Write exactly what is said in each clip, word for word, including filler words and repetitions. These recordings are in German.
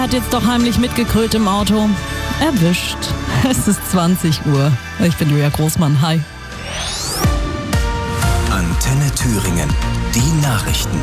Hat jetzt doch heimlich mitgegrölt im Auto. Erwischt. Es ist zwanzig Uhr. Ich bin Julia Großmann. Hi. Antenne Thüringen. Die Nachrichten.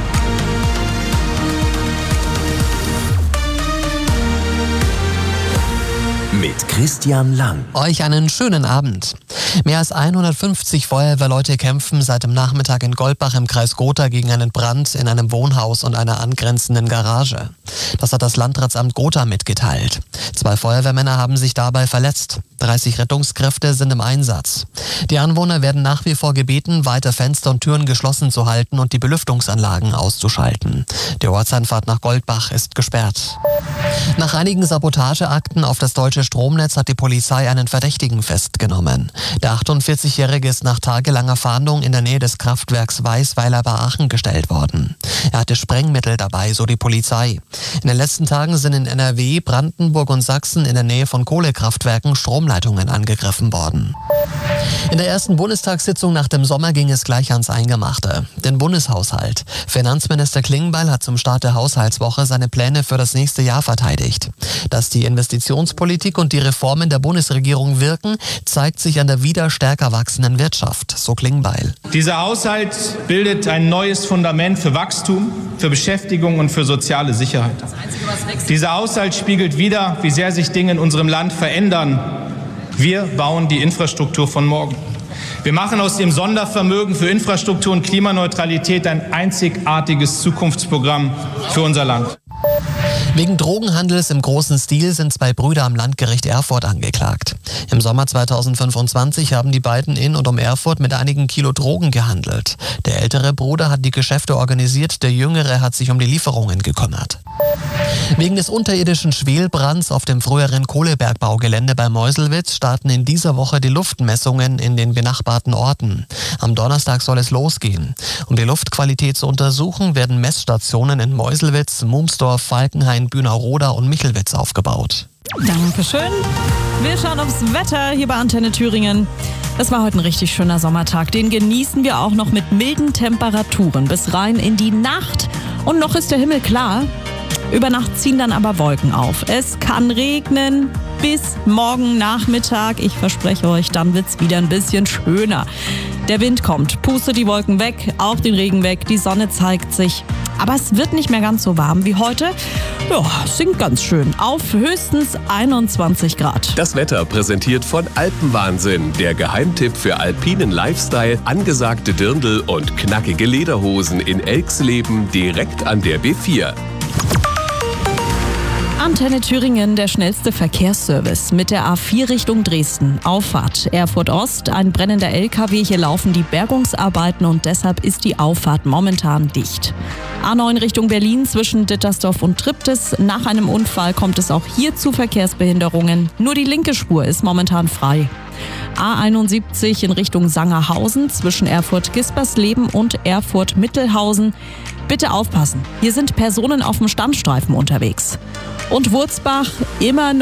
Mit Christian Lang. Euch einen schönen Abend. Mehr als hundertfünfzig Feuerwehrleute kämpfen seit dem Nachmittag in Goldbach im Kreis Gotha gegen einen Brand in einem Wohnhaus und einer angrenzenden Garage. Das hat das Landratsamt Gotha mitgeteilt. Zwei Feuerwehrmänner haben sich dabei verletzt. dreißig Rettungskräfte sind im Einsatz. Die Anwohner werden nach wie vor gebeten, weiter Fenster und Türen geschlossen zu halten und die Belüftungsanlagen auszuschalten. Die Ortsanfahrt nach Goldbach ist gesperrt. Nach einigen Sabotageakten auf das deutsche Stromnetz hat die Polizei einen Verdächtigen festgenommen. Der achtundvierzigjährige ist nach tagelanger Fahndung in der Nähe des Kraftwerks Weißweiler bei Aachen gestellt worden. Er hatte Sprengmittel dabei, so die Polizei. In den letzten Tagen sind in N R W, Brandenburg und Sachsen in der Nähe von Kohlekraftwerken Stromleitungen angegriffen worden. In der ersten Bundestagssitzung nach dem Sommer ging es gleich ans Eingemachte, den Bundeshaushalt. Finanzminister Klingbeil hat zum Start der Haushaltswoche seine Pläne für das nächste Jahr verteidigt. Dass die Investitionspolitik und die Reformen der Bundesregierung wirken, zeigt sich an der wieder stärker wachsenden Wirtschaft, so Klingbeil. Dieser Haushalt bildet ein neues Fundament für Wachstum, für Beschäftigung und für soziale Sicherheit. Dieser Haushalt spiegelt wider, wie sehr sich Dinge in unserem Land verändern. Wir bauen die Infrastruktur von morgen. Wir machen aus dem Sondervermögen für Infrastruktur und Klimaneutralität ein einzigartiges Zukunftsprogramm für unser Land. Wegen Drogenhandels im großen Stil sind zwei Brüder am Landgericht Erfurt angeklagt. Im Sommer zweitausendfünfundzwanzig haben die beiden in und um Erfurt mit einigen Kilo Drogen gehandelt. Der ältere Bruder hat die Geschäfte organisiert, der jüngere hat sich um die Lieferungen gekümmert. Wegen des unterirdischen Schwelbrands auf dem früheren Kohlebergbaugelände bei Meuselwitz starten in dieser Woche die Luftmessungen in den benachbarten Orten. Am Donnerstag soll es losgehen. Um die Luftqualität zu untersuchen, werden Messstationen in Meuselwitz, Mumsdorf, Falkenhain, Bühnerroda und Michelwitz aufgebaut. Dankeschön. Wir schauen aufs Wetter hier bei Antenne Thüringen. Es war heute ein richtig schöner Sommertag. Den genießen wir auch noch mit milden Temperaturen bis rein in die Nacht. Und noch ist der Himmel klar. Über Nacht ziehen dann aber Wolken auf. Es kann regnen bis morgen Nachmittag. Ich verspreche euch, dann wird's wieder ein bisschen schöner. Der Wind kommt, pustet die Wolken weg, auch den Regen weg, die Sonne zeigt sich. Aber es wird nicht mehr ganz so warm wie heute. Ja, sinkt ganz schön auf höchstens einundzwanzig Grad. Das Wetter präsentiert von Alpenwahnsinn, der Geheimtipp für alpinen Lifestyle, angesagte Dirndl und knackige Lederhosen in Elxleben direkt an der B vier. Antenne Thüringen, der schnellste Verkehrsservice mit der A vier Richtung Dresden. Auffahrt Erfurt Ost, ein brennender L K W, hier laufen die Bergungsarbeiten und deshalb ist die Auffahrt momentan dicht. A neun Richtung Berlin zwischen Dittersdorf und Triptis. Nach einem Unfall kommt es auch hier zu Verkehrsbehinderungen. Nur die linke Spur ist momentan frei. A einundsiebzig in Richtung Sangerhausen zwischen Erfurt-Gispersleben und Erfurt-Mittelhausen. Bitte aufpassen, hier sind Personen auf dem Standstreifen unterwegs. Und Wurzbach immer noch